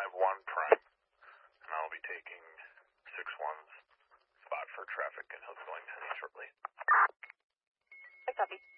51 prime, and I'll be taking 61's spot for traffic, and he'll be going heading shortly. I copy.